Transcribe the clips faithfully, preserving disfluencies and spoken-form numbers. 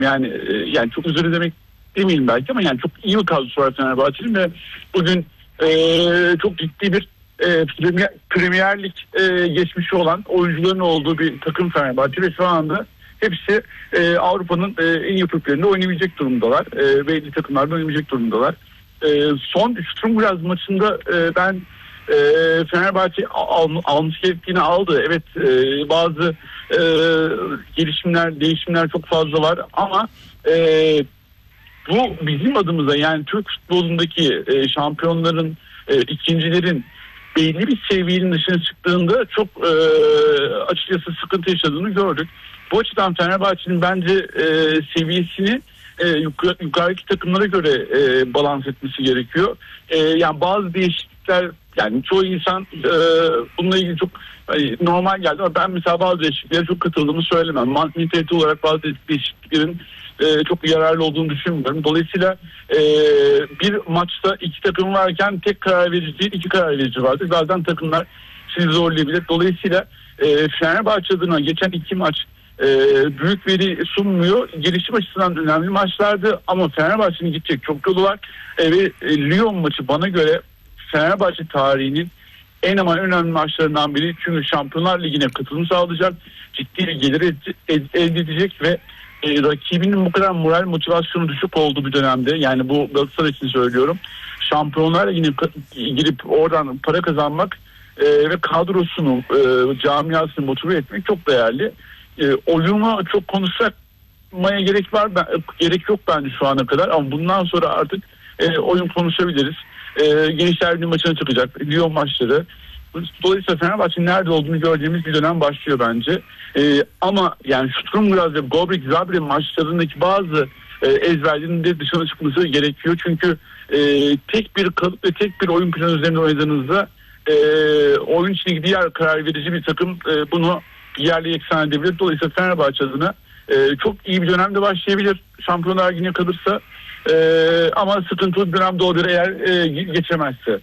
Yani e, yani çok üzeri demek demeyeyim belki ama yani çok iyi bir kadrosu var Fenerbahçe'nin ve bugün e, çok ciddi bir e, Premier, Premier Lig e, geçmişi olan oyuncuların olduğu bir takım Fenerbahçe ve şu anda hepsi e, Avrupa'nın e, en iyi kulüplerinde oynayabilecek durumdalar. E, belli takımlarda oynayabilecek durumdalar. E, son Sturm maçında e, ben e, Fenerbahçe al, almış gerektiğini aldı. Evet e, bazı e, gelişimler, değişimler çok fazla var ama e, bu bizim adımıza yani Türk futbolundaki e, şampiyonların, e, ikincilerin belli bir seviyenin dışına çıktığında çok e, açıkçası sıkıntı yaşadığını gördük. Bu açıdan Fenerbahçe'nin bence e, seviyesini e, yukarı, yukarıdaki takımlara göre e, balans etmesi gerekiyor. E, yani bazı değişiklikler, yani çoğu insan e, bununla ilgili çok hani, normal geldi ama ben mesela bazı değişikliklere çok katıldığımı söylemem. Mantalite olarak bazı değişikliklerin e, çok yararlı olduğunu düşünmüyorum. Dolayısıyla e, bir maçta iki takım varken tek karar verici değil, iki karar verici vardır. Zaten takımlar sizi zorlayabilir. Dolayısıyla e, Fenerbahçe adına geçen iki maç e, büyük veri sunmuyor. Gelişim açısından önemli maçlardı ama Fenerbahçe'nin gidecek çok yolu var. E, ve e, Lyon maçı bana göre Fenerbahçe tarihinin en ama önemli maçlarından biri. Çünkü Şampiyonlar Ligi'ne katılım sağlayacak, ciddi bir gelir elde edecek ve e, rakibinin bu kadar moral motivasyonu düşük olduğu bir dönemde, yani bu Galatasaray için söylüyorum, Şampiyonlar Ligi'ne girip oradan para kazanmak e, ve kadrosunu, e, camiasını motive etmek çok değerli. E, oyunu çok konuşmaya gerek var, ben, gerek yok bence şu ana kadar ama bundan sonra artık e, oyun konuşabiliriz. E, Gençler Birliği maçına çıkacak, Lyon maçları. Dolayısıyla Fenerbahçe'nin nerede olduğunu gördüğümüz bir dönem başlıyor bence. E, ama yani Sturm Graz ve Gobrik Zabrze maçlarındaki bazı e, ezberlerin de dışına çıkması gerekiyor. Çünkü e, tek bir kalıp ve tek bir oyun planı üzerinde oynadığınızda e, oyun içindeki diğer karar verici bir takım e, bunu yerle yeksan edebilir. Dolayısıyla Fenerbahçe adına e, çok iyi bir dönemde başlayabilir Şampiyonlar Ligi'ne kalırsa. Ee, ama sıkıntılı bir dönemde olur eğer e, geçemezse.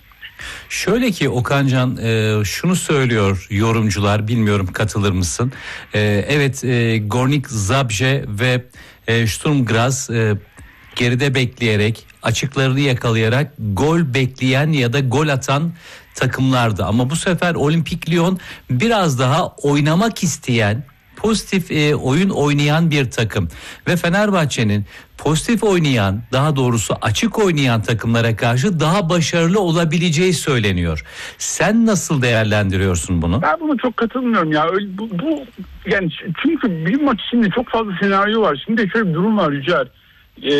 Şöyle ki Okancan, e, şunu söylüyor yorumcular, bilmiyorum katılır mısın? E, evet, e, Gornik Zabrze ve e, Sturm Graz e, geride bekleyerek, açıklarını yakalayarak gol bekleyen ya da gol atan takımlardı. Ama bu sefer Olimpik Lyon biraz daha oynamak isteyen, pozitif e, oyun oynayan bir takım ve Fenerbahçe'nin pozitif oynayan, daha doğrusu açık oynayan takımlara karşı daha başarılı olabileceği söyleniyor. Sen nasıl değerlendiriyorsun bunu? Ben bunu çok katılmıyorum ya. Öyle, bu, bu yani çünkü bir maç içinde çok fazla senaryo var. Şimdi şöyle bir durum var Yücel. Ee,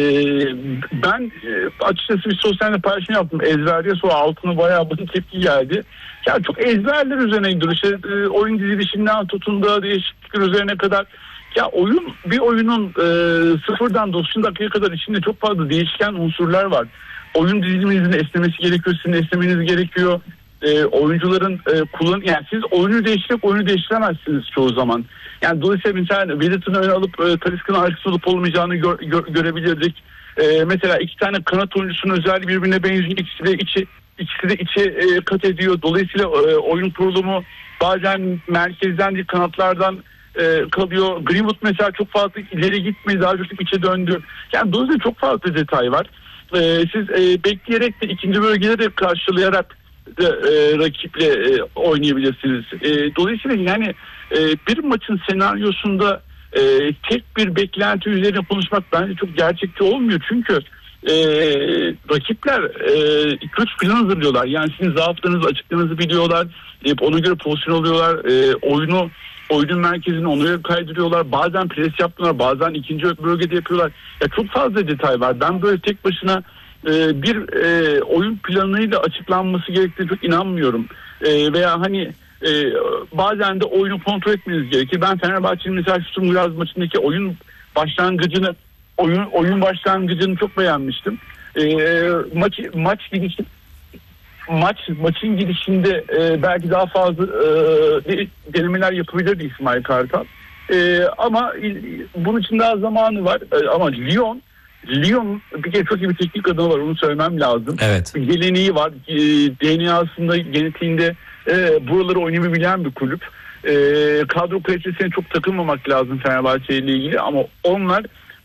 ben e, açıkçası bir sosyal medya paylaşım yaptım. Ezberdiye sonra altına bayağı bir tepki geldi. Ya çok ezberler üzerine gidiyor. İşte e, oyun dizilişinden tutun da değişiklikler üzerine kadar. Ya oyun, bir oyunun e, sıfırdan doksan dakikaya kadar içinde çok fazla değişken unsurlar var. Oyun diziliminizin esnemesi gerekiyor, sizin esnemeniz gerekiyor. E, oyuncuların e, kullan, yani siz oyunu değiştirip oyunu değiştiremezsiniz çoğu zaman. Yani dolayısıyla mesela Vedat'ın öne alıp e, Talisca'nın arkası olup olmayacağını gör, gör, görebilirdik. E, mesela iki tane kanat oyuncusunun özelliği birbirine benziyor. İkisi de içi, ikisi de içe e, kat ediyor. Dolayısıyla e, oyun kurulumu bazen merkezden değil kanatlardan e, kalıyor. Greenwood mesela çok fazla ileri gitmedi, daha çok içe döndü. Yani dolayısıyla çok fazla detay var. E, siz e, bekleyerek de ikinci bölgeleri karşılayarak de, e, rakiple e, oynayabilirsiniz. E, dolayısıyla yani e, bir maçın senaryosunda e, tek bir beklenti üzerine konuşmak bence çok gerçekçi olmuyor. Çünkü e, rakipler e, iki üç plan hazırlıyorlar. Yani sizin zaaflarınızı, açıklarınızı biliyorlar. E, ona göre pozisyon alıyorlar. E, oyunu oyunun merkezini ona göre kaydırıyorlar. Bazen pres yapıyorlar, bazen ikinci bölgede yapıyorlar. Ya çok fazla detay var. Ben böyle tek başına e, bir e, oyun planıyla açıklanması gerektiğine çok inanmıyorum. E, veya hani e, bazen de oyunu kontrol etmeniz gerekir. Ben Fenerbahçe'nin mesela Sturm Graz maçındaki oyun başlangıcını oyun oyun başlangıcını çok beğenmiştim. E, maç maç gidişi maç maçın gidişinde e, belki daha fazla e, denemeler yapabilirdi İsmail Kartal. E, ama e, bunun için daha zamanı var. E, ama Lyon Lyon bir kere çok iyi bir teknik adamı var, onu söylemem lazım. Evet. Geleneği var. E, D N A'sında, genetiğinde e, buraları oynayabilen bir kulüp. E, kadro kalitesine çok takılmamak lazım Fenerbahçe ile ilgili ama onlar